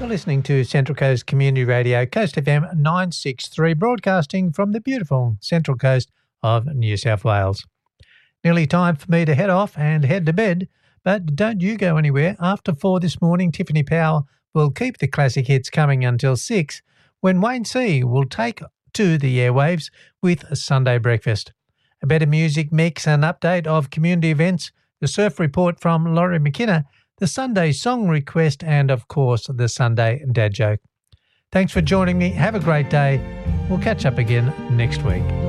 You're listening to Central Coast Community Radio, Coast FM 963, broadcasting from the beautiful Central Coast of New South Wales. Nearly time for me to head off and head to bed, but don't you go anywhere. After 4 this morning, Tiffany Powell will keep the classic hits coming until 6, when Wayne C will take to the airwaves with a Sunday breakfast. A better music mix and update of community events, the surf report from Laurie McKenna, the Sunday song request, and, of course, the Sunday dad joke. Thanks for joining me. Have a great day. We'll catch up again next week.